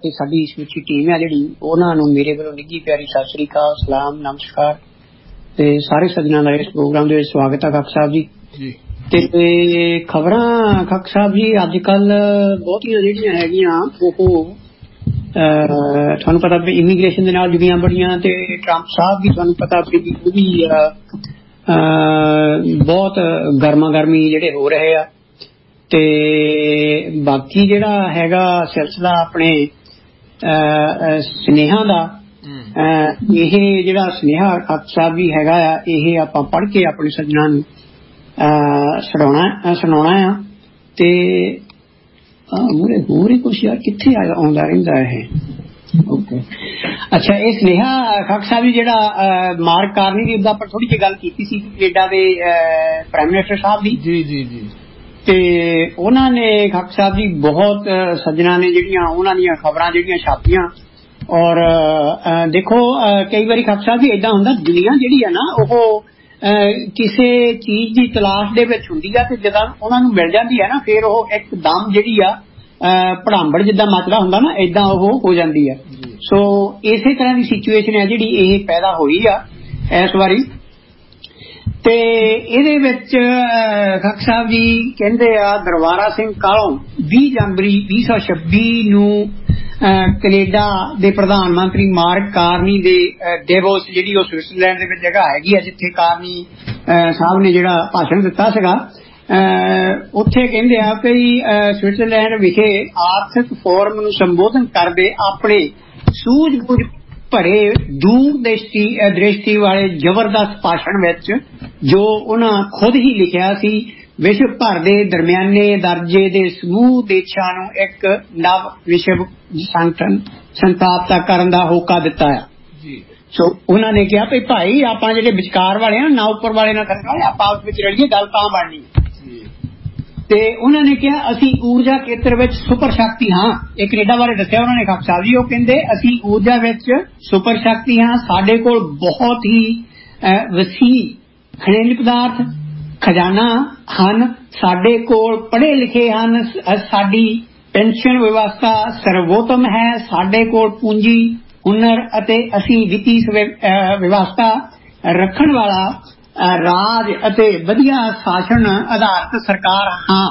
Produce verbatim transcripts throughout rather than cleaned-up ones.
ਤੇ ਸਾਡੀ ਸਮੁੱਚੀ ਟੀਮ ਹੈ ਜਿਹੜੀ ਉਹਨਾਂ ਨੂੰ ਮੇਰੇ ਵੱਲੋਂ ਨਿੱਘੀ ਪਿਆਰੀ ਸਤਿ ਸ੍ਰੀ ਅਕਾਲ, ਸਲਾਮ, ਨਮਸਕਾਰ ਤੇ ਸਾਰੇ ਸੱਜਣਾਂ ਦਾ ਇਸ ਪ੍ਰੋਗਰਾਮ ਦੇ ਵਿੱਚ ਸਵਾਗਤ ਹੈ। ਖੱਕ ਸਾਹਿਬ ਜੀ ਜੀ ਤੇ ਖਬਰਾਂ ਖੱਕ ਸਾਹਿਬ ਜੀ ਅੱਜ ਕੱਲ ਬਹੁਤੀਆਂ ਜਿਹੜੀਆਂ ਹੈਗੀਆਂ ਉਹ ਤੁਹਾਨੂੰ ਪਤਾ ਵੀ ਇਮੀਗ੍ਰੇਸ਼ਨ ਦੇ ਨਾਲ ਜੁੜੀਆਂ ਬੜੀਆਂ ਤੇ ਟਰੰਪ ਸਾਹਿਬ ਵੀ ਤੁਹਾਨੂੰ ਪਤਾ ਵੀ ਉਹ ਵੀ ਬਹੁਤ ਗਰਮਾ ਗਰਮੀ ਜਿਹੜੇ ਹੋ ਰਹੇ ਆ ਤੇ ਬਾਕੀ ਜਿਹੜਾ ਹੈਗਾ ਸਿਲਸਿਲਾ ਆਪਣੇ ਸੁਨੇਹਾ ਦਾ ਇਹ ਜਿਹੜਾ ਸੁਨੇਹਾ ਖੱਕ ਸਾਹਿਬ ਵੀ ਹੈਗਾ ਆ ਇਹ ਆਪਾਂ ਪੜ੍ਹ ਕੇ ਆਪਣੇ ਸੱਜਣਾਂ ਨੂੰ ਸੁਣਾਉਣਾ ਸੁਣਾਉਣਾ ਆ ਤੇ ਮੂਰੇ ਹੋਰ ਹੀ ਕੁਛ ਯਾਰ ਕਿੱਥੇ ਆਉਂਦਾ ਰਹਿੰਦਾ ਇਹ ਓਕੇ ਅੱਛਾ ਇਹ ਸੁਨੇਹਾ ਖੱਕ ਸਾਹਿਬ ਜੀ ਜਿਹੜਾ ਮਾਰਕ ਕਾਰਨੀ ਦੀ ਆਪਾਂ ਥੋੜੀ ਜਿਹੀ ਗੱਲ ਕੀਤੀ ਸੀ ਕੈਨੇਡਾ ਦੇ ਪ੍ਰਾਈਮ ਮਿਨਿਸਟਰ ਸਾਹਿਬ ਦੀ ਜੀ ਜੀ ਜੀ ਤੇ ਉਹਨਾਂ ਨੇ ਖੱਕ ਸਾਹਿਬ ਜੀ ਬਹੁਤ ਸੱਜਣਾਂ ਨੇ ਜਿਹੜੀਆਂ ਉਹਨਾਂ ਦੀਆਂ ਖਬਰਾਂ ਜਿਹੜੀਆਂ ਛਾਪੀਆਂ ਔਰ ਦੇਖੋ ਕਈ ਵਾਰੀ ਖੱਕ ਸਾਹਿਬ ਜੀ ਏਦਾਂ ਹੁੰਦਾ ਦੁਨੀਆ ਜਿਹੜੀ ਆ ਨਾ ਉਹ ਕਿਸੇ ਚੀਜ਼ ਦੀ ਤਲਾਸ਼ ਦੇ ਵਿੱਚ ਹੁੰਦੀ ਆ ਤੇ ਜਦੋਂ ਉਹਨਾਂ ਨੂੰ ਮਿਲ ਜਾਂਦੀ ਹੈ ਨਾ ਫਿਰ ਉਹ ਇੱਕਦਮ ਜਿਹੜੀ ਆ ਭੜਾਂਬੜ ਜਿੱਦਾਂ ਮਚਦਾ ਹੁੰਦਾ ਨਾ ਏਦਾਂ ਉਹ ਹੋ ਜਾਂਦੀ ਆ। ਸੋ ਇਸੇ ਤਰ੍ਹਾਂ ਦੀ ਸਿਚੁਏਸ਼ਨ ਹੈ ਜਿਹੜੀ ਇਹ ਪੈਦਾ ਹੋਈ ਆ ਇਸ ਵਾਰੀ ਤੇ ਇਹਦੇ ਵਿੱਚ ਖੱਕ ਸਾਹਿਬ ਜੀ ਕਹਿੰਦੇ ਆ ਦਰਬਾਰਾ ਸਿੰਘ ਕਾਲੋਂ ਵੀਹ ਜਨਵਰੀ ਵੀਹ ਸੌ ਛੱਬੀ ਨੂੰ ਕੈਨੇਡਾ ਦੇ ਪ੍ਰਧਾਨ ਮੰਤਰੀ ਮਾਰਕ ਕਾਰਨੀ ਦੇ ਡੇਵੋਸ ਜਿਹੜੀ ਉਹ ਸਵਿਟਜ਼ਰਲੈਂਡ ਦੇ ਵਿੱਚ ਜਗ੍ਹਾ ਹੈਗੀ ਆ ਜਿੱਥੇ ਕਾਰਨੀ ਸਾਹਿਬ ਨੇ ਜਿਹੜਾ ਭਾਸ਼ਣ ਦਿੱਤਾ ਸੀਗਾ ਉੱਥੇ ਕਹਿੰਦੇ ਆ ਕਿ ਸਵਿਟਜ਼ਰਲੈਂਡ ਵਿਖੇ ਆਰਥਿਕ ਫੋਰਮ ਨੂੰ ਸੰਬੋਧਨ ਕਰਦੇ ਆਪਣੇ ਸੂਝ ਬੂਝ ਭਰੇ ਦੂਰ ਦ੍ਰਿਸ਼ਟੀ ਵਾਲੇ ਜ਼ਬਰਦਸਤ ਭਾਸ਼ਣ ਵਿੱਚ ਜੋ ਉਹਨਾਂ ਖੁਦ ਹੀ ਲਿਖਿਆ ਸੀ ਵਿਸ਼ਵ ਭਰ ਦੇ ਦਰਮਿਆਨੇ ਦਰਜੇ ਦੇ ਸਮੂਹ ਦੇਸ਼ਾਂ ਨੂੰ ਇੱਕ ਨਵ ਵਿਸ਼ਵ ਸੰਗਠਨ ਸੰਸਥਾਪਿਤ ਕਰਨ ਦਾ ਹੋਕਾ ਦਿੱਤਾ ਆ। ਸੋ ਉਹਨਾਂ ਨੇ ਕਿਹਾ ਵੀ ਭਾਈ ਆਪਾਂ ਜਿਹੜੇ ਵਿਚਕਾਰ ਵਾਲੇ ਆ ਨਾ ਉੱਪਰ ਵਾਲੇ ਨਾ ਥੱਲੇ ਵਾਲੇ ਆਪਾਂ ਆਪਸ ਵਿੱਚ ਰਲੀਏ ਗੱਲ ਤਾਂ ਬਣਨੀ ਤੇ ਉਹਨਾਂ ਨੇ ਕਿਹਾ ਅਸੀਂ ਊਰਜਾ ਖੇਤਰ ਵਿੱਚ ਸੁਪਰ ਸ਼ਕਤੀ ਹਾਂ। ਇਹ ਕੈਨੇਡਾ ਬਾਰੇ ਦੱਸਿਆ ਉਹਨਾਂ ਨੇ ਖੱਕ ਸਾਹਿਬ ਜੀ ਉਹ ਕਹਿੰਦੇ ਅਸੀਂ ਊਰਜਾ ਵਿੱਚ ਸੁਪਰ ਸ਼ਕਤੀ ਹਾਂ ਸਾਡੇ ਕੋਲ ਬਹੁਤ ਹੀ ਵਸੀਹ ਖਣਿਜ ਪਦਾਰਥ ਖਜ਼ਾਨਾ ਹਨ ਸਾਡੇ ਕੋਲ ਪੜ੍ਹੇ ਲਿਖੇ ਹਨ ਸਾਡੀ ਪੈਨਸ਼ਨ ਵਿਵਸਥਾ ਸਰਵੋਤਮ ਹੈ ਸਾਡੇ ਕੋਲ ਪੂੰਜੀ ਹੁਨਰ ਅਤੇ ਅਸੀਂ ਵਿੱਤੀ ਵਿਵਸਥਾ ਰੱਖਣ ਵਾਲਾ ਰਾਜ ਅਤੇ ਵਧੀਆ ਸ਼ਾਸਨ ਆਧਾਰਿਤ ਸਰਕਾਰ ਹਾਂ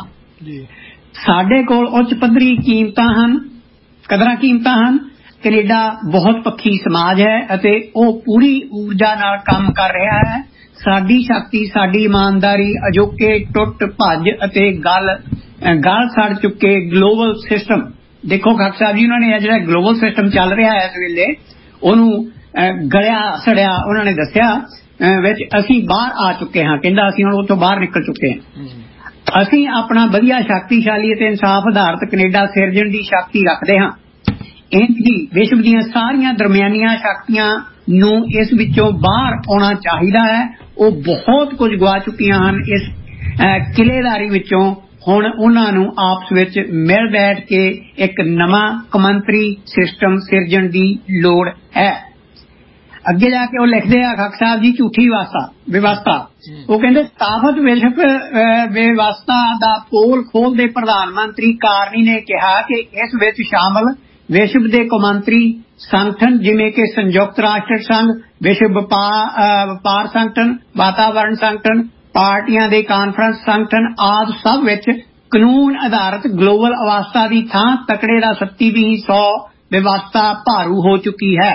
ਸਾਡੇ ਕੋਲ ਉੱਚ ਪੱਧਰੀ ਕੀਮਤਾਂ ਹਨ ਕਦਰਾਂ ਕੀਮਤਾਂ ਹਨ ਕੈਨੇਡਾ ਬਹੁਤ ਪੱਖੀ ਸਮਾਜ ਹੈ ਅਤੇ ਉਹ ਪੂਰੀ ਊਰਜਾ ਨਾਲ ਕੰਮ ਕਰ ਰਿਹਾ ਹੈ ਸਾਡੀ ਸ਼ਕਤੀ ਸਾਡੀ ਇਮਾਨਦਾਰੀ ਅਜੋਕੇ ਟੁੱਟ ਭੱਜ ਅਤੇ ਗੱਲ ਗਲ ਸੜ ਚੁੱਕੇ ਗਲੋਬਲ ਸਿਸਟਮ ਦੇਖੋ ਖੱਕ ਸਾਹਿਬ ਜੀ ਉਹਨਾਂ ਨੇ ਜਿਹੜਾ ਗਲੋਬਲ ਸਿਸਟਮ ਚੱਲ ਰਿਹਾ ਹੈ ਇਸ ਵੇਲੇ ਉਹਨੂੰ ਗਲਿਆ ਸੜਿਆ ਉਹਨਾਂ ਨੇ ਦੱਸਿਆ ਵਿੱਚ ਅਸੀਂ ਬਾਹਰ ਆ ਚੁੱਕੇ ਹਾਂ ਕਹਿੰਦਾ ਅਸੀਂ ਹੁਣ ਉੱਥੋਂ ਬਾਹਰ ਨਿਕਲ ਚੁੱਕੇ ਹਾਂ ਅਸੀਂ ਆਪਣਾ ਵਧੀਆ ਸ਼ਕਤੀਸ਼ਾਲੀ ਅਤੇ ਇਨਸਾਫ ਆਧਾਰਿਤ ਕੈਨੇਡਾ ਸਿਰਜਣ ਦੀ ਸ਼ਕਤੀ ਰੱਖਦੇ ਹਾਂ ਇੰਝ ਹੀ ਵਿਸ਼ਵ ਦੀਆਂ ਸਾਰੀਆਂ ਦਰਮਿਆਨੀਆਂ ਸ਼ਕਤੀਆਂ ਨੂੰ ਇਸ ਵਿੱਚੋਂ ਬਾਹਰ ਆਉਣਾ ਚਾਹੀਦਾ ਹੈ ਉਹ ਬਹੁਤ ਕੁਝ ਗਵਾ ਚੁੱਕੀਆਂ ਹਨ ਇਸ ਕਿਲੇਦਾਰੀ ਵਿੱਚੋਂ ਹੁਣ ਉਹਨਾਂ ਨੂੰ ਆਪਸ ਵਿੱਚ ਮਿਲ ਬੈਠ ਕੇ ਇੱਕ ਨਵਾਂ ਕੌਮਾਂਤਰੀ ਸਿਸਟਮ ਸਿਰਜਣ ਦੀ ਲੋੜ ਹੈ। ਅੱਗੇ ਜਾ ਕੇ ਉਹ ਲਿਖਦੇ ਆ ਖੱਕ ਸਾਹਿਬ ਜੀ ਝੂਠੀ ਵਿਵਸਥਾ ਵਿਵਸਥਾ ਉਹ ਕਹਿੰਦੇ ਸਥਾਪਿਤ ਵਿਸ਼ਵ ਵਿਵਸਥਾ ਦਾ ਪੋਲ ਖੋਲ੍ਹਦੇ ਪ੍ਰਧਾਨ ਮੰਤਰੀ ਕਾਰਨੀ ਨੇ ਕਿਹਾ ਕਿ ਇਸ ਵਿੱਚ ਸ਼ਾਮਲ ਵਿਸ਼ਵ ਦੇ ਕੌਮਾਂਤਰੀ ਸੰਗਠਨ ਜਿਵੇਂ ਕਿ ਸੰਯੁਕਤ ਰਾਸ਼ਟਰ ਸੰਘ ਵਿਸ਼ਵ ਵਪਾਰ ਸੰਗਠਨ ਵਾਤਾਵਰਣ ਸੰਗਠਨ ਪਾਰਟੀਆਂ ਦੇ ਕਾਨਫਰੰਸ ਸੰਗਠਨ ਆਦਿ ਸਭ ਵਿੱਚ ਕਾਨੂੰਨ ਆਧਾਰਿਤ ਗਲੋਬਲ ਅਵਸਥਾ ਦੀ ਥਾਂ ਤਕੜੇ ਦਾ ਸੱਤੀ ਵੀਹ ਸੌ ਵਿਵਸਥਾ ਭਾਰੂ ਹੋ ਚੁੱਕੀ ਹੈ।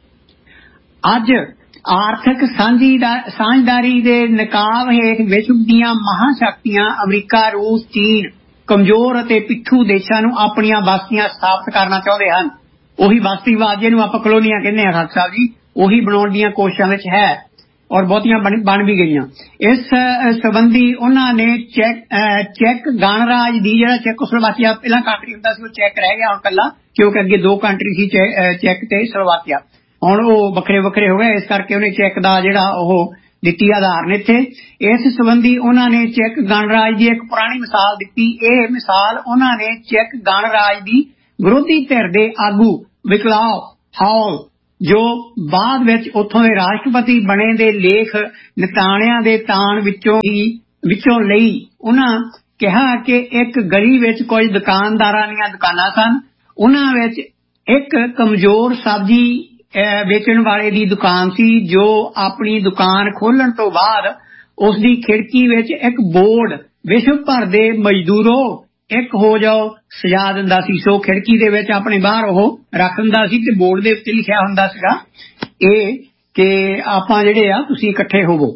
ਅੱਜ ਆਰਥਿਕ ਸਾਂਝਦਾਰੀ ਦੇ ਨਕਾਬ ਹੇਠ ਵਿਸ਼ਵ ਦੀਆਂ ਮਹਾਂਸ਼ਕਤੀਆਂ ਅਮਰੀਕਾ ਰੂਸ ਚੀਨ ਕਮਜ਼ੋਰ ਅਤੇ ਪਿੱਛੂ ਦੇਸ਼ਾਂ ਨੂੰ ਆਪਣੀਆਂ ਬਸਤੀਆਂ ਸਥਾਪਿਤ ਕਰਨਾ ਚਾਹੁੰਦੇ ਹਨ ਉਹੀ ਬਸਤੀਵਾਦ ਜਿਹਨੂੰ ਆਪਾਂ ਕਲੋਨੀਆਂ ਕਹਿੰਦੇ ਹਾਂ ਖੱਕ ਸਾਹਿਬ ਜੀ ਉਹੀ ਬਣਾਉਣ ਦੀਆਂ ਕੋਸ਼ਿਸ਼ਾਂ ਵਿੱਚ ਹੈ ਔਰ ਬਹੁਤੀਆਂ ਬਣ ਵੀ ਗਈਆਂ। ਇਸ ਸੰਬੰਧੀ ਉਹਨਾਂ ਨੇ ਚੈਕ ਚੈੱਕ ਗਣਰਾਜ ਦੀ ਜਿਹੜਾ ਚੈਕੋਸਲੋਵਾਕੀਆ ਪਹਿਲਾਂ ਕੰਟਰੀ ਹੁੰਦਾ ਸੀ ਉਹ ਚੈੱਕ ਰਹਿ ਗਿਆ ਹੁਣ ਇਕੱਲਾ ਕਿਉਂਕਿ ਅੱਗੇ ਦੋ ਕੰਟਰੀ ਸੀ ਚੈੱਕ ਤੇ ਸਲੋਵਾਕੀਆ ਹੁਣ ਉਹ ਵੱਖਰੇ ਵੱਖਰੇ ਹੋ ਗਏ ਇਸ ਕਰਕੇ ਉਹਨੇ ਚੈੱਕ ਦਾ ਜਿਹੜਾ ਉਹ ਦਿੱਤੀ ਆਧਾਰ ਨੇ ਇੱਥੇ ਇਸ ਸੰਬੰਧੀ ਉਹਨਾਂ ਨੇ ਚੈੱਕ ਗਣਰਾਜ ਦੀ ਇੱਕ ਪੁਰਾਣੀ ਮਿਸਾਲ ਦਿੱਤੀ ਇਹ ਮਿਸਾਲ ਉਹਨਾਂ ਨੇ ਚੈੱਕ ਗਣਰਾਜ ਦੀ ਵਿਰੋਧੀ ਧਿਰ ਦੇ ਆਗੂ ਵਿਕਲਾਵ ਹਾਲ ਜੋ ਬਾਅਦ ਵਿੱਚ ਉੱਥੋਂ ਦੇ ਰਾਸ਼ਟਰਪਤੀ ਬਣੇ ਦੇ ਲੇਖ ਨਿਤਾਣਿਆਂ ਦੇ ਤਾਣ ਵਿੱਚੋਂ ਹੀ ਵਿੱਚੋਂ ਲਈ ਉਹਨਾਂ ਕਿਹਾ ਕਿ ਇੱਕ ਗਲੀ ਵਿੱਚ ਕੁਝ ਦੁਕਾਨਦਾਰਾਂ ਦੀਆਂ ਦੁਕਾਨਾਂ ਸਨ ਉਹਨਾਂ ਵਿੱਚ एक कमजोर सब्जी वेचण वाले दी दुकान सी जो अपनी दुकान खोलण तो बाद उसदी खिड़की विच एक बोर्ड विश्व भर दे मजदूरों एक हो जाओ सजा दिंदा सी। सो खिड़की दे विच अपने बाहर ओह रख दिंदा सी ते बोर्ड दे उत्ते लिखिया हुंदा सीगा ਇਹ कि आपां जिहड़े आ तुसीं इकट्ठे होवो।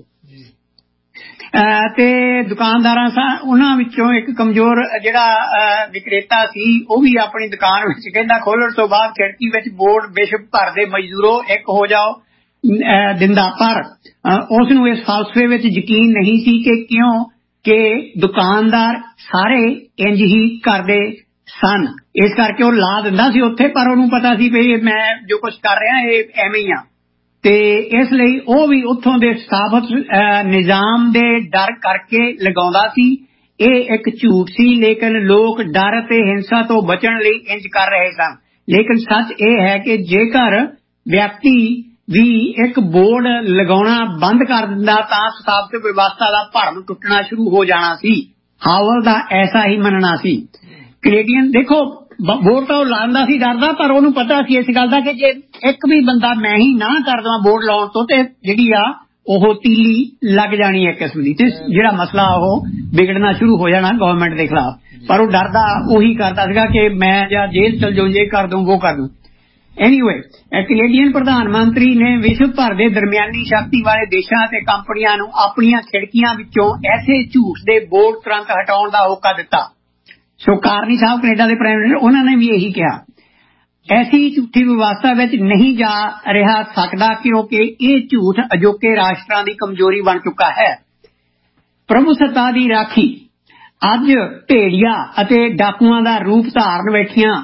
ते दुकानदारां सा उन्हां विचों एक कमजोर जिहड़ा विक्रेता सी ਉਹ भी अपनी दुकान विच कहंदा खोलण तो बाद खिड़की विच बोर्ड विश्व भर दे मजदूरों एक हो जाओ दिंदा, पर उस नूं इस फलसफे विच यकीन नहीं सी कि क्यों कि दुकानदार सारे इंज ही करदे सन, इस करके ਉਹ ला दिंदा सी उत्थे, पर ਉਹਨੂੰ पता सी भी मैं जो कुछ कर रहा ਇਹ ਐਵੇਂ ਹੀ ਆ। ਤੇ ਇਸ ਲਈ ਉਹ ਵੀ ਉੱਥੋਂ ਦੇ ਸਥਾਪਿਤ ਨਿਜ਼ਾਮ ਦੇ ਡਰ ਕਰਕੇ ਲਗਾਉਂਦਾ ਸੀ। ਇਹ ਇੱਕ ਝੂਠ ਸੀ, ਲੇਕਿਨ ਲੋਕ ਡਰ ਤੇ ਹਿੰਸਾ ਤੋਂ ਬਚਣ ਲਈ ਇੰਜ ਕਰ ਰਹੇ ਸਨ। ਲੇਕਿਨ ਸੱਚ ਇਹ ਹੈ ਕਿ ਜੇਕਰ ਵਿਅਕਤੀ ਵੀ ਇੱਕ ਬੋਰਡ ਲਗਾਉਣਾ ਬੰਦ ਕਰ ਦਿੰਦਾ ਤਾਂ ਸਥਾਪਿਤ ਵਿਵਸਥਾ ਦਾ ਭਰਮ ਟੁੱਟਣਾ ਸ਼ੁਰੂ ਹੋ ਜਾਣਾ ਸੀ। ਹਾਵਲ ਦਾ ਐਸਾ ਹੀ ਮੰਨਣਾ ਸੀ। ਕੈਨੇਡੀਅਨ ਦੇਖੋ बोर्ड तो लांदा सी डरदा, पर ਉਹਨੂੰ पता सी इस गल दा कि जे एक भी बंदा मैं ही ना कर दवां बोर्ड लाउण तो ते जिहड़ी आ ਉਹ तीली लग जानी है किस्म दी, ते ਜਿਹੜਾ मसला ਉਹ ਵਿਗੜਨਾ शुरू हो जाना गवर्नमेंट के खिलाफ। पर ਉਹ डरदा ਉਹੀ करदा सीगा कि मैं ਜਾਂ जेल चल जाऊं, ये कर दूं वो कर दूं। एनीवे कैनेडियन प्रधान मंत्री ने विश्व भर के दरमियानी शक्ति वाले देशों ते कंपनियां नूं अपनियां खिड़कियां विचों ऐसे झूठ दे बोर्ड तुरंत हटाउण दा होका दिता। सो कारनी साहब कनेडा के प्राइम मिनिस्टर उन्होंने भी यही कहा ऐसी झूठी व्यवस्था विच नहीं जा रहा सकता क्योंकि ये झूठ अजोके राष्ट्रां दी कमजोरी बन चुका है। प्रभुसत्ता दी राखी अज भेड़िया अते डाकुआं दा रूप धारण बैठियां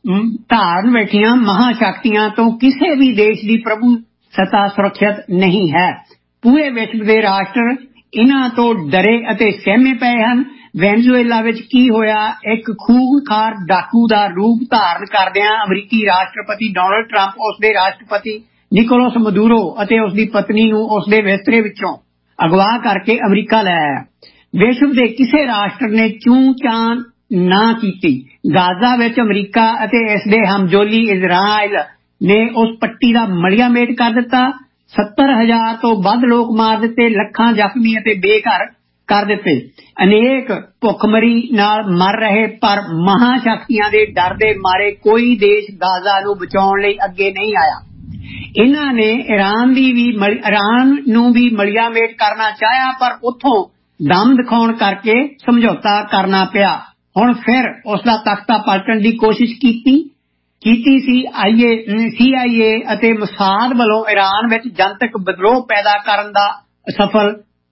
धारण बैठियां महाशक्तियां तो किसी भी देश की प्रभुसत्ता सुरक्षित नहीं है। पूरे विश्व के राष्ट्र इन्हां तो डरे अते सहमे पए हन। वेनेजुएला विच की होया, एक खूंखार डाकू दा रूप धारण करदियां अमरीकी राष्ट्रपति डोनाल्ड ट्रंप उसदे राष्ट्रपति निकोलस मदूरो अते उसदी पत्नी नूं उसदे बिस्तरे विचों अगवा करके अमरीका ले आया। विश्व दे किसी राष्ट्र ने चूं चां ना कीती। गाजा विच अमरीका अते इसदे हमजोली इजराइल ने उस पट्टी दा मलिया मेट कर दिता। सत्तर हजार तो वध लोग मार दिते, लखां जख्मी अते बेघर कर दिते, अनेक भुखमरी नाल मर रहे, पर महाशक्तियां दे डर दे मारे कोई देश गाजा नूं बचाउण लई अगे नहीं आया। इन्हां ने ईरान दी भी ईरान नूं भी मलिया मेट करना चाहया, पर उत्थों दम दिखाउण करके समझौता करना पिया। हुण फिर उसदा तख्ता पलटण दी कोशिश कीती कीती सी आईए सी आई ए अते मोसाद वल्लों ईरान विच जनतक विद्रोह पैदा करन दा सफल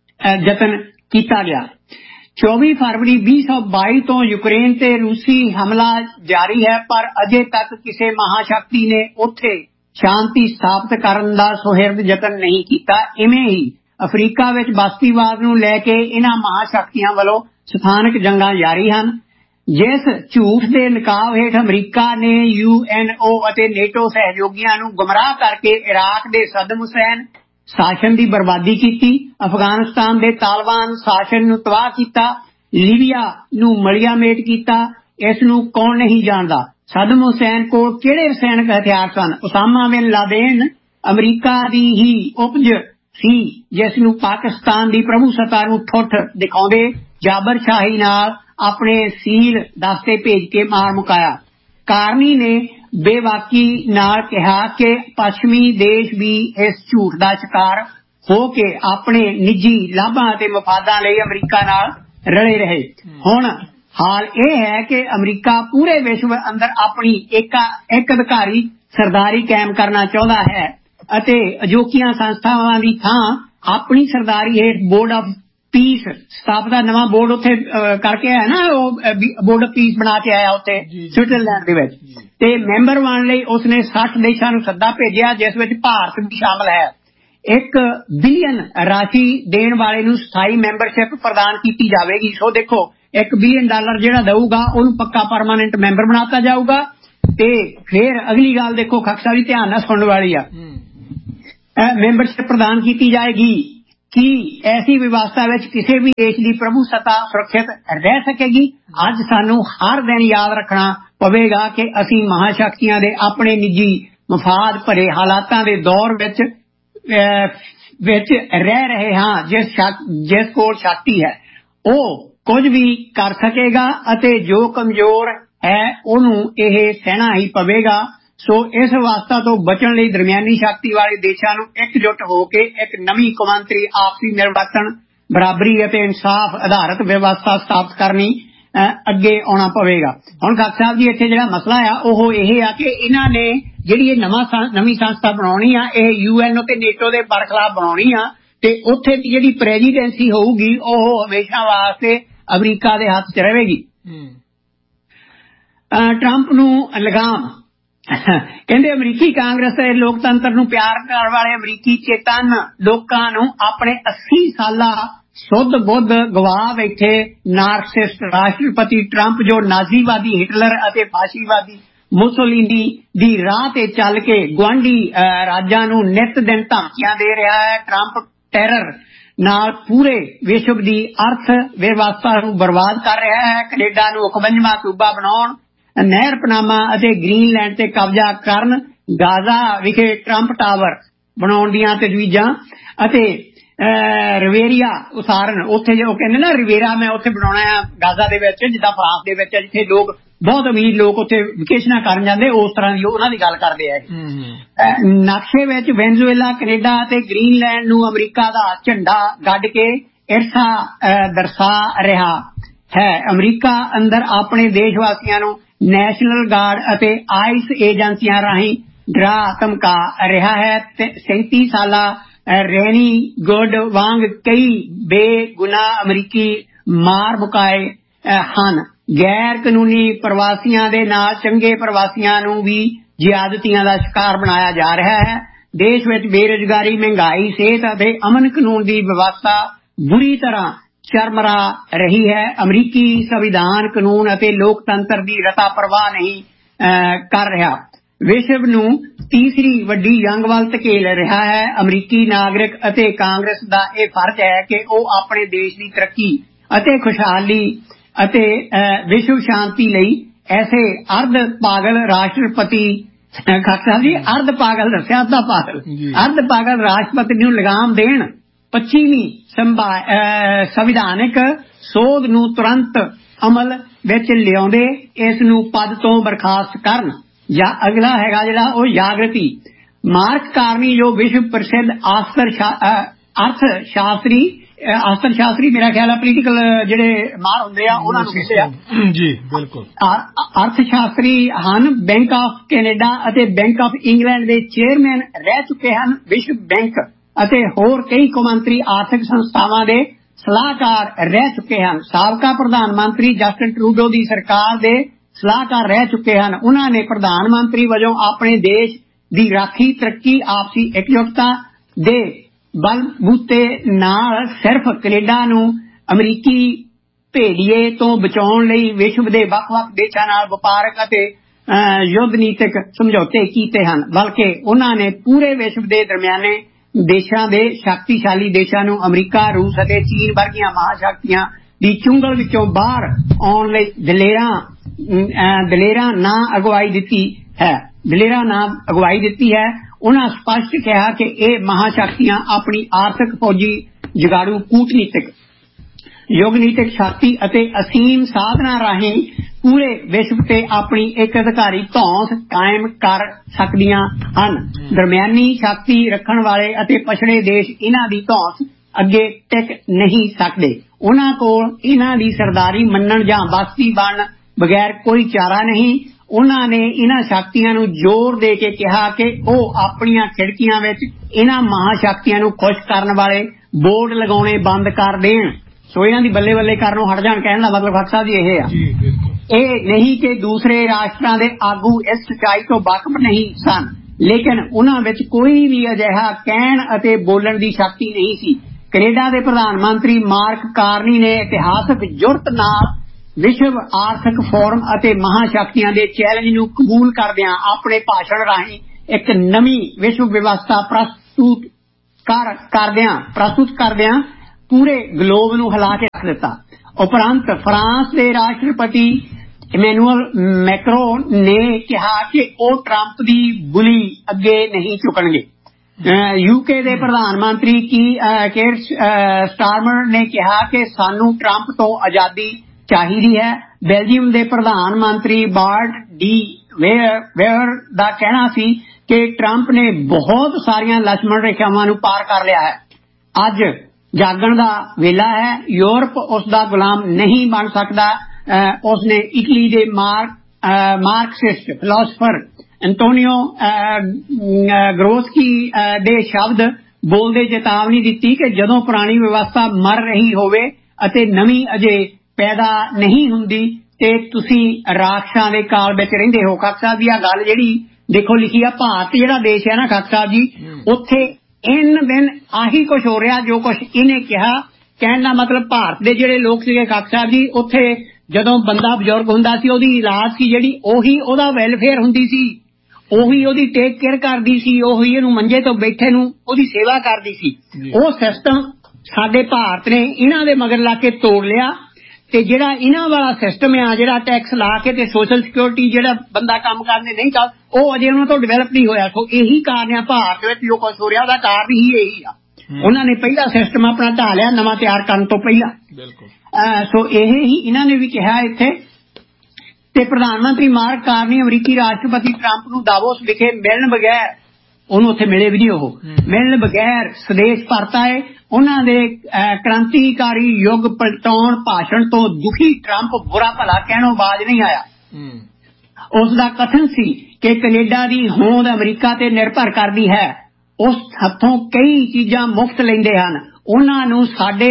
यतन किया गया। चौबीस फरवरी बीस सौ बाई तो यूक्रेन ते रूसी हमला जारी है, पर अजे तक किसी महाशक्ति ने उत्थे शांति स्थापित करन दा सुहिरद यतन नहीं किया। इवें ही अफ्रीका विच बस्तीवाद नूं लैके इन्हां महाशक्तियां वल्लों स्थानक जंगां जारी हन। जिस झूठ दे नकाब हेठ अमरीका ने यू एन ओ अते नेटो सहयोगियां नूं गुमराह करके इराक दे सद्दम हुसैन शासन की बर्बादी की, अफगानिस्तान के तालिबान शासन नूं तबाह किया, लीबिया नूं मलिया मेट किया, इस नूं कौन नहीं जानता। सद्दम हुसैन को किहड़े रसायनिक हथियार सन? उसामा बिन लादेन अमरीका की ही उपज सी जिस नूं पाकिस्तान की प्रभुसत्ता नूं ठुठ दिखाउंदे जाबरशाही नाल अपने सील दस्ते भेज के मार मुकाया। कारनी ने बेबाकी नाल कहा कि पश्चिमी देश भी इस झूठ का शिकार हो के अपने निजी लाभां ते मफादां लई अमरीका नाल रले रहे। हुण हाल यह है कि अमरीका पूरे विश्व अंदर अपनी एक एक अधिकारी सरदारी कायम करना चाहता है अते अजोकियां संस्थावां दी थां अपनी सरदारी हेठ बोर्ड ऑफ पीस स्थापना नवा बोर्ड उत्थे करके आया ना, बोर्ड ऑफ पीस बना के आया उत्थे स्विट्जरलैंड दे विच, ते मैंबर बन लई उसने साठ देशां नूं सद्दा भेजिया जिस विच भारत भी शामिल है। एक बिलियन राशि देण वाले नूं स्थाई मैंबरशिप प्रदान की जाएगी। सो देखो एक बिलियन डॉलर जिहड़ा दऊगा उहनूं पक्का परमानेंट मैंबर बनाता जाऊगा। ते फिर अगली गल देखो खक्सा भी ध्यान नाल सुणन वाली आ, मैंबरशिप प्रदान की जाएगी कि ऐसी व्यवस्था विच किसी भी देश की प्रभुसत्ता सुरक्षित रह सकेगी। अज सानू हर दिन याद रखना ਪਵੇਗਾ ਕਿ ਅਸੀਂ ਮਹਾਸ਼ਕਤੀਆਂ ਦੇ ਆਪਣੇ ਨਿੱਜੀ ਮਫਾਦ ਭਰੇ ਹਾਲਾਤਾਂ ਦੇ ਦੌਰ ਵਿੱਚ ਵਿੱਚ ਰਹਿ ਰਹੇ ਹਾਂ। ਜਿਸ ਜਿਸ ਕੋਲ ਸ਼ਕਤੀ ਹੈ ਉਹ ਕੁਝ ਵੀ ਕਰ ਸਕੇਗਾ ਅਤੇ ਜੋ ਕਮਜ਼ੋਰ ਹੈ ਉਹਨੂੰ ਇਹ ਸਹਿਣਾ ਹੀ ਪਵੇਗਾ। ਸੋ ਇਸ ਅਵਸਥਾ ਤੋਂ ਬਚਣ ਲਈ ਦਰਮਿਆਨੀ ਸ਼ਕਤੀ ਵਾਲੇ ਦੇਸ਼ਾਂ ਨੂੰ ਇਕਜੁੱਟ ਹੋ ਕੇ ਇੱਕ ਨਵੀਂ ਕੌਮਾਂਤਰੀ ਆਪਸੀ ਮਿਲਵਰਤਨ, ਬਰਾਬਰੀ ਅਤੇ ਇਨਸਾਫ ਆਧਾਰਿਤ ਵਿਵਸਥਾ ਸਥਾਪਿਤ ਕਰਨੀ ਅੱਗੇ ਆਉਣਾ ਪਵੇਗਾ। ਹੁਣ ਖਾਲਸਾ ਸਾਹਿਬ ਜੀ ਇੱਥੇ ਜਿਹੜਾ ਮਸਲਾ ਆ ਉਹ ਇਹ ਆ ਕਿ ਇਹਨਾਂ ਨੇ ਜਿਹੜੀ ਇਹ ਨਵਾਂ ਨਵੀਂ ਸੰਸਥਾ ਬਣਾਉਣੀ ਆ ਇਹ ਯੂ ਐਨ ਓ ਤੇ ਨੇਟੋ ਦੇ ਬਰਖਲਾਫ ਬਣਾਉਣੀ ਆ ਤੇ ਉੱਥੇ ਦੀ ਜਿਹੜੀ ਪ੍ਰੈਜ਼ੀਡੈਂਸੀ ਹੋਊਗੀ ਉਹ ਹਮੇਸ਼ਾ ਵਾਸਤੇ ਅਮਰੀਕਾ ਦੇ ਹੱਥ 'ਚ ਰਹੇਗੀ। ਟਰੰਪ ਨੂੰ ਲਗਾਮ ਕਹਿੰਦੇ ਅਮਰੀਕੀ ਕਾਂਗਰਸ ਤੇ ਲੋਕਤੰਤਰ ਨੂੰ ਪਿਆਰ ਕਰਨ ਵਾਲੇ ਅਮਰੀਕੀ ਚੇਤਨ ਲੋਕਾਂ ਨੂੰ ਆਪਣੇ ਅੱਸੀ ਸਾਲਾ ਸੁੱਧ ਬੁੱਧ ਗਵਾ ਬੈਠੇ ਨਾਰਸਿਸਟ ਰਾਸ਼ਟਰਪਤੀ ਟਰੰਪ ਜੋ ਨਾਜ਼ੀਵਾਦੀ ਹਿਟਲਰ ਅਤੇ ਫਾਸ਼ੀਵਾਦੀ ਮੁਸੋਲੀਨੀ ਦੀ ਰਾਹ ਤੇ ਚੱਲ ਕੇ ਗੁਆਂਢੀ ਰਾਜਾਂ ਨੂੰ ਨਿੱਤ ਦਿਨ ਧਮਕੀਆਂ ਦੇ ਰਿਹਾ ਹੈ। ਟਰੰਪ ਟੈਰਰ ਨਾਲ ਪੂਰੇ ਵਿਸ਼ਵ ਦੀ ਅਰਥ ਵਿਵਸਥਾ ਨੂੰ ਬਰਬਾਦ ਕਰ ਰਿਹਾ ਹੈ। ਕੈਨੇਡਾ ਨੂੰ ਇਕਵੰਜਵਾਂ ਸੂਬਾ ਬਣਾਉਣ, ਨਹਿਰ ਪਨਾਮਾ ਅਤੇ ਗ੍ਰੀਨਲੈਂਡ ਤੇ ਕਬਜ਼ਾ ਕਰਨ, ਗਾਜ਼ਾ ਵਿਖੇ ਟਰੰਪ ਟਾਵਰ ਬਣਾਉਣ ਦੀਆਂ ਤਜਵੀਜ਼ਾਂ ਅਤੇ ਰਿਵੇਰੀਆ ਉਸਾਰਨ ਉੱਥੇ ਉਹ ਕਹਿੰਦੇ ਨਾ ਰਿਵੇਰਾ ਮੈਂ ਉੱਥੇ ਬਣਾਉਣਾ ਆ ਗਾਜ਼ਾ ਦੇ ਵਿੱਚ, ਜਿੱਦਾਂ ਫਰਾਂਸ ਦੇ ਵਿੱਚ ਜਿੱਥੇ ਲੋਕ ਬਹੁਤ ਅਮੀਰ ਲੋਕ ਉੱਥੇ ਵਿਕੇਸ਼ਨਾਂ ਕਰਨ ਜਾਂਦੇ ਉਸ ਤਰ੍ਹਾਂ ਦੀ ਉਹਨਾਂ ਦੀ ਗੱਲ ਕਰਦੇ ਆ। ਨਕਸ਼ੇ ਵਿੱਚ ਵੈਨਜ਼ੂਏਲਾ, ਕੈਨੇਡਾ ਅਤੇ ਗ੍ਰੀਨਲੈਂਡ ਨੂੰ ਅਮਰੀਕਾ ਦਾ ਝੰਡਾ ਗੱਡ ਕੇ ਈਰਖਾ ਦਰਸਾ ਰਿਹਾ ਹੈ। ਅਮਰੀਕਾ ਅੰਦਰ ਆਪਣੇ ਦੇਸ਼ ਵਾਸੀਆਂ ਨੂੰ ਨੈਸ਼ਨਲ ਗਾਰਡ ਅਤੇ ਆਈਸ ਏਜੰਸੀਆਂ ਰਾਹੀਂ ਡਰਾ ਧਮਕਾ ਰਿਹਾ ਹੈ ਤੇ ਸੈਂਤੀ ਸਾਲਾ ਰੈਨੀ ਗੁੱਡ ਵਾਂਗ ਕਈ ਬੇਗੁਨਾਹ ਅਮਰੀਕੀ ਮਾਰ ਮੁਕਾਏ ਹਨ। ਗੈਰ ਕਾਨੂੰਨੀ ਪ੍ਰਵਾਸੀਆਂ ਦੇ ਨਾਲ ਚੰਗੇ ਪ੍ਰਵਾਸੀਆਂ ਨੂੰ ਵੀ ਜ਼ਿਆਦਤੀਆਂ ਦਾ ਸ਼ਿਕਾਰ ਬਣਾਇਆ ਜਾ ਰਿਹਾ ਹੈ। ਦੇਸ਼ ਵਿੱਚ ਬੇਰੁਜ਼ਗਾਰੀ, ਮਹਿੰਗਾਈ, ਸਿਹਤ ਅਤੇ ਅਮਨ ਕਾਨੂੰਨ ਦੀ ਵਿਵਸਥਾ ਬੁਰੀ ਤਰ੍ਹਾਂ ਚਰਮਰਾ ਰਹੀ ਹੈ। ਅਮਰੀਕੀ ਸੰਵਿਧਾਨ ਕਾਨੂੰਨ ਅਤੇ ਲੋਕਤੰਤਰ ਦੀ ਰਤਾ ਪਰਵਾਹ ਨਹੀਂ ਕਰ ਰਿਹਾ। ਵਿਸ਼ਵ ਨੂੰ ਤੀਸਰੀ ਵੱਡੀ ਜੰਗ ਵੱਲ ਧਕੇਲ ਰਿਹਾ ਹੈ। ਅਮਰੀਕੀ ਨਾਗਰਿਕ ਅਤੇ ਕਾਂਗਰਸ ਦਾ ਇਹ ਫਰਜ਼ ਹੈ ਕਿ ਉਹ ਆਪਣੇ ਦੇਸ਼ ਦੀ ਤਰੱਕੀ ਅਤੇ ਖੁਸ਼ਹਾਲੀ ਅਤੇ ਵਿਸ਼ਵ ਸ਼ਾਂਤੀ ਲਈ ਐਸੇ ਅਰਧ ਪਾਗਲ ਰਾਸ਼ਟਰਪਤੀ ਖਾਲਸਾ ਜੀ ਅਰਧ ਪਾਗਲ ਦੱਸਿਆ ਅੱਧਾ ਪਾਗਲ ਅਰਧ ਪਾਗਲ ਰਾਸ਼ਟਰਪਤੀ ਨੂੰ ਲਗਾਮ ਦੇਣ। ਪੱਚੀਵੀਂ ਸੰਵਿਧਾਨਿਕ ਸੋਧ ਨੂੰ ਤੁਰੰਤ ਅਮਲ ਵਿੱਚ ਲਿਆਉਂਦੇ ਇਸ ਨੂੰ ਪਦ ਤੋਂ ਬਰਖਾਸਤ ਕਰਨ। ਜਾਂ ਅਗਲਾ ਹੈਗਾ ਜਿਹੜਾ ਉਹ ਜਾਗਰਤੀ ਮਾਰਕ ਕਾਰਨੀ ਜੋ ਵਿਸ਼ਵ ਪ੍ਰਸਿੱਧ ਆਸਤਰ ਅਰਥ ਸ਼ਾਸਤਰੀ ਆਸਤਰ ਸ਼ਾਸਤਰੀ ਮੇਰਾ ਖਿਆਲ ਹੈ ਪੋਲੀਟੀਕਲ ਜਿਹੜੇ ਮਾਰ ਹੁੰਦੇ ਆ ਉਹਨਾਂ ਨੂੰ ਕਹਿੰਦੇ ਆ ਜੀ ਬਿਲਕੁਲ ਅਰਥ ਸ਼ਾਸਤਰੀ ਹਨ। ਬੈਂਕ ਆਫ ਕੈਨੇਡਾ ਅਤੇ ਬੈਂਕ ਆਫ ਇੰਗਲੈਂਡ ਦੇ ਚੇਅਰਮੈਨ ਰਹਿ ਚੁੱਕੇ ਹਨ। ਵਿਸ਼ਵ ਬੈਂਕ ਅਤੇ ਹੋਰ ਕਈ ਕੌਮਾਂਤਰੀ ਆਰਥਿਕ ਸੰਸਥਾਵਾਂ ਦੇ ਸਲਾਹਕਾਰ ਰਹਿ ਚੁੱਕੇ ਹਨ। ਸਾਬਕਾ ਪ੍ਰਧਾਨ ਮੰਤਰੀ ਜਸਟਿਨ ਟਰੂਡੋ ਦੀ ਸਰਕਾਰ ਦੇ ਸਲਾਹਕਾਰ ਰਹਿ ਚੁੱਕੇ ਹਨ। ਉਹਨਾਂ ਨੇ ਪ੍ਰਧਾਨ ਮੰਤਰੀ ਵਜੋਂ ਆਪਣੇ ਦੇਸ਼ ਦੀ ਰਾਖੀ, ਤਰੱਕੀ, ਆਪਸੀ ਇਕਜੁੱਟਤਾ ਦੇ ਬਲਬੂਤੇ ਨਾਲ ਸਿਰਫ ਕੈਨੇਡਾ ਨੂੰ ਅਮਰੀਕੀ ਭੇੜੀਏ ਤੋਂ ਬਚਾਉਣ ਲਈ ਵਿਸ਼ਵ ਦੇ ਵੱਖ-ਵੱਖ ਦੇਸ਼ਾਂ ਨਾਲ ਵਪਾਰਕ ਅਤੇ ਯੁੱਧ ਨੀਤਿਕ ਸਮਝੌਤੇ ਕੀਤੇ ਹਨ, ਬਲਕਿ ਉਹਨਾਂ ਨੇ ਪੂਰੇ ਵਿਸ਼ਵ ਦੇ ਦਰਮਿਆਨੇ ਦੇਸ਼ਾਂ ਦੇ ਸ਼ਕਤੀਸ਼ਾਲੀ ਦੇਸ਼ਾਂ ਨੂੰ ਅਮਰੀਕਾ, ਰੂਸ ਅਤੇ ਚੀਨ ਵਰਗੀਆਂ ਮਹਾਸ਼ਕਤੀਆਂ ਦੀ ਚੁੰਗਲ ਵਿੱਚੋਂ ਬਾਹਰ ਆਉਣ ਲਈ ਦਲੇਰਾਂ ਦਲੇਰਾਂ ਨਾ ਅਗਵਾਈ ਦਿੱਤੀ ਹੈ ਦਲੇਰਾਂ ਨਾ ਅਗਵਾਈ ਦਿੱਤੀ ਹੈ। ਉਹਨਾਂ ਸਪਸ਼ਟ ਕਿਹਾ ਕਿ ਇਹ ਮਹਾਸ਼ਕਤੀਆਂ ਆਪਣੀ ਆਰਥਿਕ, ਫੌਜੀ, ਜੁਗਾੜੂ, ਕੂਟਨੀਤਿਕ, ਯੁੱਗਨੀਤਿਕ ਸ਼ਕਤੀ ਅਤੇ ਅਸੀਮ ਸਾਧਨਾਂ ਰਾਹੀਂ ਪੂਰੇ ਵਿਸ਼ਵ ਤੇ ਆਪਣੀ ਇੱਕ ਅਧਿਕਾਰੀ ਧੌਂਸ ਕਾਇਮ ਕਰ ਸਕਦੀਆਂ ਹਨ। ਦਰਮਿਆਨੀ ਸ਼ਕਤੀ ਰੱਖਣ ਵਾਲੇ ਅਤੇ ਪਛੜੇ ਦੇਸ਼ ਇਹਨਾਂ ਦੀ ਧੌਂਸ ਅੱਗੇ ਟਿਕ ਨਹੀਂ ਸਕਦੇ। ਉਹਨਾਂ ਕੋਲ ਇਹਨਾਂ ਦੀ ਸਰਦਾਰੀ ਮੰਨਣ ਜਾਂ ਬਸਤੀ ਬਣਨ ਬਗੈਰ ਕੋਈ ਚਾਰਾ ਨਹੀਂ। ਉਹਨਾਂ ਨੇ ਇਹਨਾਂ ਸ਼ਕਤੀਆਂ ਨੂੰ ਜ਼ੋਰ ਦੇ ਕੇ ਕਿਹਾ ਕਿ ਉਹ ਆਪਣੀਆਂ ਖਿੜਕੀਆਂ ਵਿੱਚ ਇਹਨਾਂ ਮਹਾਸ਼ਕਤੀਆਂ ਨੂੰ ਖੁਸ਼ ਕਰਨ ਵਾਲੇ ਬੋਰਡ ਲਗਾਉਣੇ ਬੰਦ ਕਰ ਦੇਣ। ਸੋ ਇਹਨਾਂ ਦੀ ਬੱਲੇ ਬੱਲੇ ਕਰਨੋਂ ਹਟ ਜਾਣ। ਕਹਿਣ ਦਾ ਮਤਲਬ ਖਾਲਸਾ ਜੀ ਇਹ ਆ, ਇਹ ਨਹੀਂ ਕਿ ਦੂਸਰੇ ਰਾਸ਼ਟਰਾਂ ਦੇ ਆਗੂ ਇਸ ਸੱਚਾਈ ਤੋਂ ਵਾਕਫ ਨਹੀਂ ਸਨ, ਲੇਕਿਨ ਉਹਨਾਂ ਵਿੱਚ ਕੋਈ ਵੀ ਅਜਿਹਾ ਕਹਿਣ ਅਤੇ ਬੋਲਣ ਦੀ ਸ਼ਕਤੀ ਨਹੀਂ ਸੀ। ਕੈਨੇਡਾ ਦੇ ਪ੍ਰਧਾਨ ਮੰਤਰੀ ਮਾਰਕ ਕਾਰਨੀ ਨੇ ਇਤਿਹਾਸਕ ਜੁਰਤ ਨਾਲ ਵਿਸ਼ਵ ਆਰਥਿਕ ਫੋਰਮ ਅਤੇ ਮਹਾਸ਼ਕਤੀਆਂ ਦੇ ਚੈਲੰਜ ਨੂੰ ਕਬੂਲ ਕਰਦਿਆਂ ਆਪਣੇ ਭਾਸ਼ਣ ਰਾਹੀਂ ਇੱਕ ਨਵੀਂ ਵਿਸ਼ਵ ਵਿਵਸਥਾ ਪ੍ਰਸਤੁਤ ਕਰ ਕਰਦਿਆਂ ਪ੍ਰਸਤੁਤ ਕਰਦਿਆਂ ਪੂਰੇ ਗਲੋਬ ਨੂੰ ਹਿਲਾ ਕੇ ਰੱਖ ਦਿੱਤਾ। ਉਪਰੰਤ ਫਰਾਂਸ ਦੇ ਰਾਸ਼ਟਰਪਤੀ ਇਮੈਨੂਅਲ ਮੈਕਰੋ ਨੇ ਕਿਹਾ ਕਿ ਉਹ ਟਰੰਪ ਦੀ ਬੁਲੀ ਅੱਗੇ ਨਹੀਂ ਝੁਕਣਗੇ। ਯੂਕੇ ਦੇ ਪ੍ਰਧਾਨ ਮੰਤਰੀ ਕੀ ਕੇਰ ਸਟਾਰਮਰ ਨੇ ਕਿਹਾ ਕਿ ਸਾਨੂੰ ਟਰੰਪ ਤੋਂ ਆਜ਼ਾਦੀ ਚਾਹੀਦੀ ਹੈ। ਬੈਲਜੀਅਮ ਦੇ ਪ੍ਰਧਾਨ ਮੰਤਰੀ ਬਾਰਟ ਡੀ ਵੇਅਰ ਦਾ ਕਹਿਣਾ ਸੀ ਕਿ ਟਰੰਪ ਨੇ ਬਹੁਤ ਸਾਰੀਆਂ ਲక్ష్మణ ਰੇਖਾਵਾਂ ਨੂੰ ਪਾਰ ਕਰ ਲਿਆ ਹੈ। ਅੱਜ ਜਾਗਣ ਦਾ ਵੇਲਾ ਹੈ। ਯੂਰਪ ਉਸ ਦਾ ਗੁਲਾਮ ਨਹੀਂ ਬਣ ਸਕਦਾ। ਉਸਨੇ ਇਟਲੀ ਦੇ ਮਾਰਕਸਿਸਟ ਫਿਲਾਸਫਰ ਐਂਟੋਨੀਓ ਗਰੋਸਕੀ ਦੇ ਸ਼ਬਦ ਬੋਲਦੇ ਚੇਤਾਵਨੀ ਦਿੱਤੀ ਕਿ ਜਦੋਂ ਪੁਰਾਣੀ ਵਿਵਸਥਾ ਮਰ ਰਹੀ ਹੋਵੇ ਅਤੇ ਨਵੀਂ ਅਜੇ ਪੈਦਾ ਨਹੀਂ ਹੁੰਦੀ ਤੇ ਤੁਸੀਂ ਰਾਖਸ਼ਾਂ ਦੇ ਕਾਲ ਵਿੱਚ ਰਹਿੰਦੇ ਹੋ। ਖਾਕ ਸਾਹਿਬ ਦੀ ਆ ਗੱਲ ਜਿਹੜੀ ਦੇਖੋ ਲਿਖੀ ਆ, ਭਾਰਤ ਜਿਹੜਾ ਦੇਸ਼ ਹੈ ਨਾ ਖਾਕ ਸਾਹਿਬ ਜੀ, ਉੱਥੇ ਇਨ ਦਿਨ ਆਹੀ ਕੁਛ ਹੋ ਰਿਹਾ ਜੋ ਕੁਛ ਇਹਨੇ ਕਿਹਾ। ਕਹਿਣ ਦਾ ਮਤਲਬ ਭਾਰਤ ਦੇ ਜਿਹੜੇ ਲੋਕ ਸੀਗੇ ਖਾਕ ਸਾਹਿਬ ਜੀ, ਉੱਥੇ ਜਦੋਂ ਬੰਦਾ ਬਜ਼ੁਰਗ ਹੁੰਦਾ ਸੀ ਉਹਦੀ ਇਲਾਜ ਸੀ ਜਿਹੜੀ ਉਹੀ ਉਹਦਾ ਵੈਲਫੇਅਰ ਹੁੰਦੀ ਸੀ, ਉਹੀ ਉਹਦੀ ਟੇਕ ਕੇਅਰ ਕਰਦੀ ਸੀ, ਉਹੀ ਇਹਨੂੰ ਮੰਜੇ ਤੋਂ ਬੈਠੇ ਨੂੰ ਉਹਦੀ ਸੇਵਾ ਕਰਦੀ ਸੀ। ਉਹ ਸਿਸਟਮ ਸਾਡੇ ਭਾਰਤ ਨੇ ਇਹਨਾਂ ਦੇ ਮਗਰ ਲਾ ਕੇ ਤੋੜ ਲਿਆ ਤੇ ਜਿਹੜਾ ਇਹਨਾਂ ਵਾਲਾ ਸਿਸਟਮ ਆ ਜਿਹੜਾ ਟੈਕਸ ਲਾ ਕੇ ਤੇ ਸੋਸ਼ਲ ਸਿਕਿਉਰਿਟੀ ਜਿਹੜਾ ਬੰਦਾ ਕੰਮ ਕਰਨੇ ਨਹੀਂ ਕਰ, ਉਹ ਅਜੇ ਉਹਨਾਂ ਤੋਂ ਡਿਵੈਲਪ ਨਹੀਂ ਹੋਇਆ। ਸੋ ਇਹੀ ਕਾਰਨ ਆ ਭਾਰਤ ਵਿੱਚ ਜੋ ਕੁਛ ਹੋ ਰਿਹਾ ਉਹਦਾ ਕਾਰਨ ਹੀ ਇਹੀ ਆ। ਉਹਨਾਂ ਨੇ ਪਹਿਲਾ ਸਿਸਟਮ ਆਪਣਾ ਢਾਹ ਲਿਆ ਨਵਾਂ ਤਿਆਰ ਕਰਨ ਤੋਂ ਪਹਿਲਾਂ। ਸੋ ਇਹ ਹੀ ਇਹਨਾਂ ਨੇ ਵੀ ਕਿਹਾ ਇੱਥੇ। ਤੇ ਪ੍ਰਧਾਨ ਮੰਤਰੀ ਮਾਰਕ ਕਾਰਨੀ ਅਮਰੀਕੀ ਰਾਸ਼ਟਰਪਤੀ ਟਰੰਪ ਨੂੰ ਦਾਵੋਸ ਵਿਖੇ ਮਿਲਣ ਬਗੈਰ, ਉਹਨੂੰ ਉੱਥੇ ਮਿਲੇ ਵੀ ਨਹੀਂ, ਉਹ ਮਿਲਣ ਬਗੈਰ ਸਦੇਸ਼ ਪਰਤ ਆਏ। ਉਹਨਾਂ ਦੇ ਕ੍ਰਾਂਤੀਕਾਰੀ ਯੁੱਗ ਪਲਟਾਉਣ ਭਾਸ਼ਣ ਤੋਂ ਦੁਖੀ ਟਰੰਪ ਬੁਰਾ ਭਲਾ ਕਹਿਣੋਂ ਬਾਜ ਨਹੀਂ ਆਇਆ। ਉਸ ਦਾ ਕਥਨ ਸੀ ਕਿ ਕੈਨੇਡਾ ਦੀ ਹੋਂਦ ਅਮਰੀਕਾ ਤੇ ਨਿਰਭਰ ਕਰਦੀ ਹੈ, ਉਸ ਹੱਥੋਂ ਕਈ ਚੀਜ਼ਾਂ ਮੁਫਤ ਲੈਂਦੇ ਹਨ, ਉਹਨਾਂ ਨੂੰ ਸਾਡੇ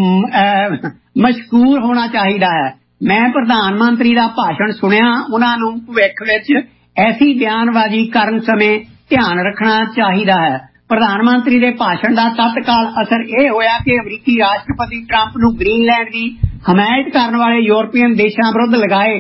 ਮਸ਼ਕੂਰ ਹੋਣਾ ਚਾਹੀਦਾ ਹੈ। ਮੈਂ ਪ੍ਰਧਾਨ ਮੰਤਰੀ ਦਾ ਭਾਸ਼ਣ ਸੁਣਿਆ, ਉਹਨਾਂ ਨੂੰ ਭਵਿੱਖ ਵਿੱਚ ਐਸੀ ਬਿਆਨਬਾਜ਼ੀ ਕਰਨ ਸਮੇਂ ਧਿਆਨ ਰੱਖਣਾ ਚਾਹੀਦਾ ਹੈ। ਪ੍ਰਧਾਨ ਮੰਤਰੀ ਦੇ ਭਾਸ਼ਣ ਦਾ ਤਤਕਾਲ ਅਸਰ ਇਹ ਹੋਇਆ ਕਿ ਅਮਰੀਕੀ ਰਾਸ਼ਟਰਪਤੀ ਟਰੰਪ ਨੂੰ ਗ੍ਰੀਨਲੈਂਡ ਦੀ ਹਮਾਇਤ ਕਰਨ ਵਾਲੇ ਯੂਰਪੀਅਨ ਦੇਸ਼ਾਂ ਵਿਰੁੱਧ ਲਗਾਏ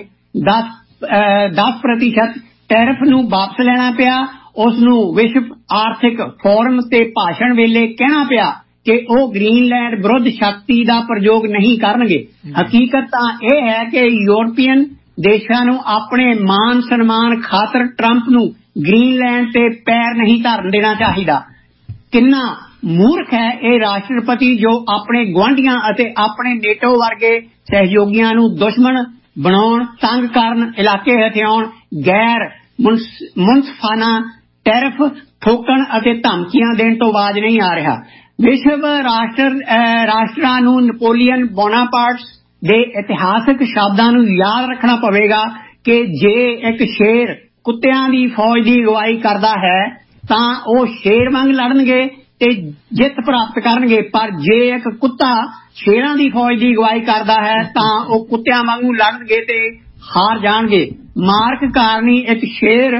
ਦਸ ਪ੍ਰਤੀਸ਼ਤ ਟੈਰਿਫ ਨੂੰ ਵਾਪਸ ਲੈਣਾ ਪਿਆ। ਉਸ ਨੂੰ ਵਿਸ਼ਵ ਆਰਥਿਕ ਫੋਰਮ ਤੇ ਭਾਸ਼ਣ ਵੇਲੇ ਕਹਿਣਾ ਪਿਆ ਕਿ ਉਹ ਗ੍ਰੀਨਲੈਂਡ ਵਿਰੁੱਧ ਸ਼ਕਤੀ ਦਾ ਪ੍ਰਯੋਗ ਨਹੀਂ ਕਰਨਗੇ। ਹਕੀਕਤ ਤਾਂ ਇਹ ਹੈ ਕਿ ਯੂਰਪੀਅਨ ਦੇਸ਼ਾਂ ਨੂੰ ਆਪਣੇ ਮਾਨ ਸਨਮਾਨ ਖਾਤਰ ਟਰੰਪ ਨੂੰ ਗ੍ਰੀਨਲੈਂਡ ਤੇ ਪੈਰ ਨਹੀਂ ਧਰਨ ਦੇਣਾ ਚਾਹੀਦਾ। ਕਿੰਨਾ ਮੂਰਖ ਹੈ ਇਹ ਰਾਸ਼ਟਰਪਤੀ ਜੋ ਆਪਣੇ ਗੁਆਂਢੀਆਂ ਅਤੇ ਆਪਣੇ ਨੇਟੋ ਵਰਗੇ ਸਹਿਯੋਗੀਆਂ ਨੂੰ ਦੁਸ਼ਮਣ ਬਣਾਉਣ, ਤੰਗ ਕਰਨ, ਇਲਾਕੇ ਹਥਿਆਉਣ, ਗੈਰ ਮੁਨਸਫਾਨਾ ਟੈਰਿਫ ਠੋਕਣ ਅਤੇ ਧਮਕੀਆਂ ਦੇਣ ਤੋਂ ਬਾਜ ਨਹੀਂ ਆ ਰਿਹਾ। ਵਿਸ਼ਵ ਰਾਸ਼ਟਰ ਰਾਸ਼ਟਰਾਂ ਨੂੰ ਨੈਪੋਲੀਅਨ ਬੋਨਾਪਾਰਟ ਦੇ ਇਤਿਹਾਸਕ ਸ਼ਬਦਾਂ ਨੂੰ ਯਾਦ ਰੱਖਣਾ ਪਵੇਗਾ ਕਿ ਜੇ ਇੱਕ ਸ਼ੇਰ ਕੁੱਤਿਆਂ ਦੀ ਫੌਜ ਦੀ ਅਗਵਾਈ ਕਰਦਾ ਹੈ ਤਾਂ ਉਹ ਸ਼ੇਰ ਵਾਂਗ ਲੜਨਗੇ ਤੇ ਜਿੱਤ ਪ੍ਰਾਪਤ ਕਰਨਗੇ, ਪਰ ਜੇ ਇੱਕ ਕੁੱਤਾ ਸ਼ੇਰਾਂ ਦੀ ਫੌਜ ਦੀ ਅਗਵਾਈ ਕਰਦਾ ਹੈ ਤਾਂ ਉਹ ਕੁੱਤਿਆਂ ਵਾਂਗੂ ਲੜਨਗੇ ਤੇ ਹਾਰ ਜਾਣਗੇ। ਮਾਰਕ ਕਾਰਨੀ ਇੱਕ ਸ਼ੇਰ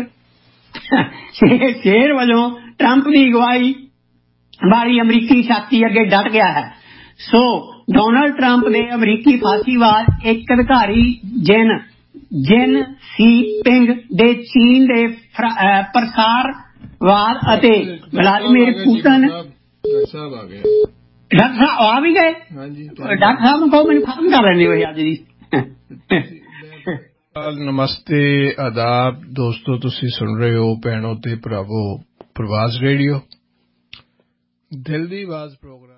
ਸ਼ੇਰ ਵਜੋਂ ਟਰੰਪ ਦੀ ਅਗਵਾਈ ਵਾਲੀ ਅਮਰੀਕੀ ਸ਼ਕਤੀ ਅੱਗੇ ਡਟ ਗਿਆ ਹੈ। ਸੋ ਡੋਨਾਲਡ ਟਰੰਪ ਦੇ ਅਮਰੀਕੀ ਫਾਸੀਵਾਦ ਇੱਕ ਅਧਿਕਾਰੀ ਜਿਨ ਜਿਨ ਸੀ ਪਿੰਗ ਦੇ ਚੀਨ ਦੇ ਪ੍ਰਸਾਰਵਾਦ ਅਤੇ ਵਲਾਦੀਮੀਰ ਪੁਤਨ ਡਾਕਟਰ ਸਾਹਿਬ ਆ ਵੀ ਗਏ। ਡਾਕਟਰ ਸਾਹਿਬ ਨੂੰ ਕਹੋ ਮੈਨੂੰ ਖਤਮ ਕਰ ਲੈਂਦੇ ਹੋਏ ਅੱਜ ਦੀ। ਨਮਸਤੇ, ਆਦਾਬ ਦੋਸਤੋ, ਤੁਸੀਂ ਸੁਣ ਰਹੇ ਹੋ ਭੈਣੋ ਤੇ ਭਰਾਵੋ ਪ੍ਰਵਾਸ ਰੇਡੀਓ, ਦਿਲ ਦੀ ਆਵਾਜ਼ ਪ੍ਰੋਗਰਾਮ।